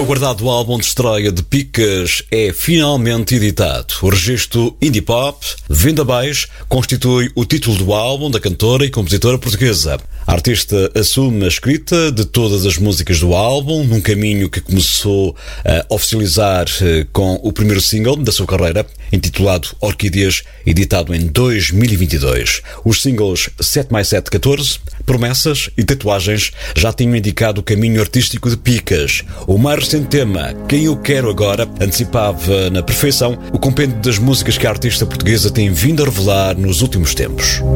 aguardado álbum de estreia de Picas é finalmente editado. O registro indie pop, Vinda Baixo, constitui o título do álbum da cantora e compositora portuguesa. A artista assume a escrita de todas as músicas do álbum, num caminho que começou a oficializar com o primeiro single da sua carreira, intitulado Orquídeas, editado em 2022. Os singles 7x7-14, Promessas e Tatuagens já tinham indicado o caminho artístico de Picas. O mais recente tema, Quem Eu Quero Agora, antecipava na perfeição o compêndio das músicas que a artista portuguesa tem vindo a revelar nos últimos tempos.